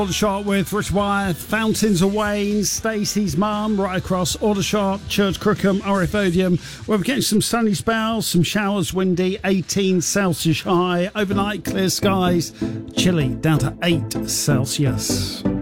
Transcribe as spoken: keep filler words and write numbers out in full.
Aldershot with Rich Wyeth, Fountains of Wayne, Stacey's mum, right across Aldershot, Church Crookham, R F Odium, where we're getting some sunny spells, some showers, windy, eighteen Celsius high, overnight clear skies, chilly down to eight Celsius.